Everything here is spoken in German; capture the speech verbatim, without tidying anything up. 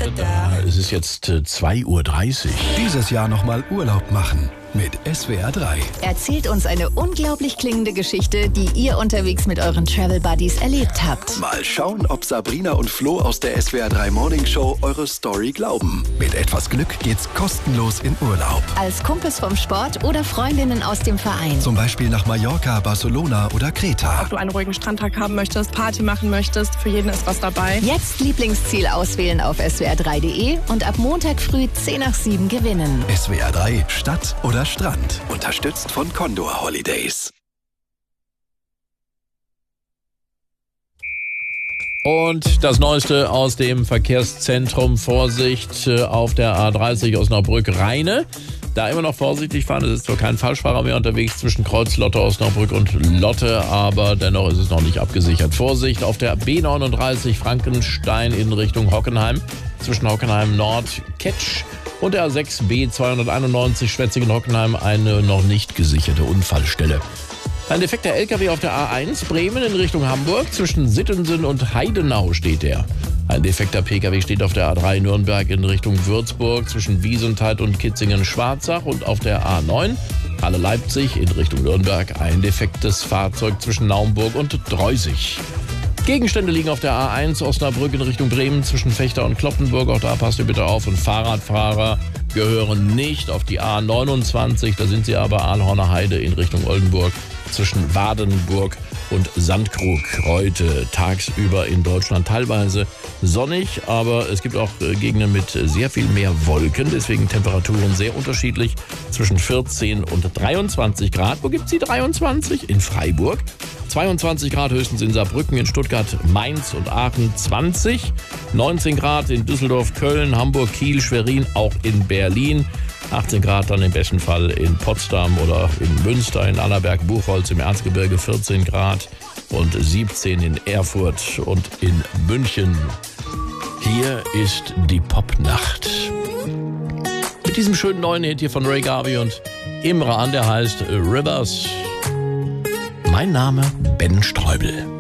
Es ist jetzt äh, zwei Uhr dreißig. Dieses Jahr nochmal Urlaub machen mit S W R drei. Erzählt uns eine unglaublich klingende Geschichte, die ihr unterwegs mit euren Travel Buddies erlebt habt. Mal schauen, ob Sabrina und Flo aus der S W R drei Morning Show eure Story glauben. Mit etwas Glück geht's kostenlos in Urlaub. Als Kumpels vom Sport oder Freundinnen aus dem Verein. Zum Beispiel nach Mallorca, Barcelona oder Kreta. Ob du einen ruhigen Strandtag haben möchtest, Party machen möchtest, für jeden ist was dabei. Jetzt Lieblingsziel auswählen auf S W R drei Punkt de und ab Montag früh zehn nach sieben gewinnen. S W R drei, Stadt oder Strand. Unterstützt von Condor Holidays. Und das Neueste aus dem Verkehrszentrum. Vorsicht auf der A dreißig Osnabrück-Rheine. Da immer noch vorsichtig fahren. Es ist zwar kein Falschfahrer mehr unterwegs zwischen Kreuz Lotte, Osnabrück und Lotte, aber dennoch ist es noch nicht abgesichert. Vorsicht auf der B neununddreißig Frankenstein in Richtung Hockenheim. Zwischen Hockenheim Nord, Ketsch und der A sechs B zweihunderteinundneunzig Schwetzingen-Hockenheim eine noch nicht gesicherte Unfallstelle. Ein defekter L K W auf der A eins Bremen in Richtung Hamburg. Zwischen Sittensen und Heidenau steht er. Ein defekter P K W steht auf der A drei Nürnberg in Richtung Würzburg zwischen Wiesentheit und Kitzingen-Schwarzach und auf der A neun Halle Leipzig in Richtung Nürnberg ein defektes Fahrzeug zwischen Naumburg und Dreusig. Gegenstände liegen auf der A eins Osnabrück in Richtung Bremen zwischen Vechta und Kloppenburg. Auch da passt ihr bitte auf. Und Fahrradfahrer gehören nicht auf die A neunundzwanzig. Da sind sie aber Aalhorner Heide in Richtung Oldenburg zwischen Wadenburg und Sandkrug. Heute tagsüber in Deutschland teilweise sonnig, aber es gibt auch Gegenden mit sehr viel mehr Wolken. Deswegen Temperaturen sehr unterschiedlich zwischen vierzehn und dreiundzwanzig Grad. Wo gibt es die dreiundzwanzig? In Freiburg. zweiundzwanzig Grad höchstens in Saarbrücken, in Stuttgart, Mainz und Aachen zwanzig. neunzehn Grad in Düsseldorf, Köln, Hamburg, Kiel, Schwerin, auch in Berlin. achtzehn Grad dann im besten Fall in Potsdam oder in Münster, in Annaberg, Buchholz im Erzgebirge vierzehn Grad und siebzehn in Erfurt und in München. Hier ist die Popnacht. Mit diesem schönen neuen Hit hier von Ray Garvey und Imran, der heißt Rivers. Mein Name Ben Streubel.